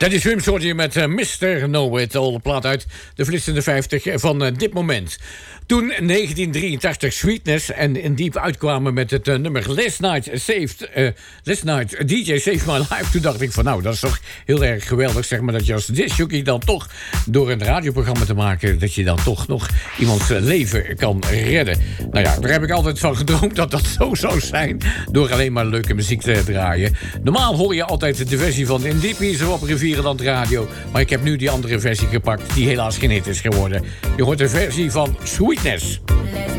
Dat is Wim Sordier met Mr. Know It All, de plaat uit de flitsende 50 van dit moment. Toen 1983 Sweetness en In Deep uitkwamen met het nummer Last Night DJ Saved My Life. Toen dacht ik van nou, dat is toch heel erg geweldig, zeg maar, dat je als discjockey dan toch door een radioprogramma te maken, dat je dan toch nog iemands leven kan redden. Nou ja, daar heb ik altijd van gedroomd dat dat zo zou zijn, door alleen maar leuke muziek te draaien. Normaal hoor je altijd de versie van In Deep hier op Rivierenland Radio, maar ik heb nu die andere versie gepakt, die helaas geen hit is geworden. Je hoort de versie van Sweetness.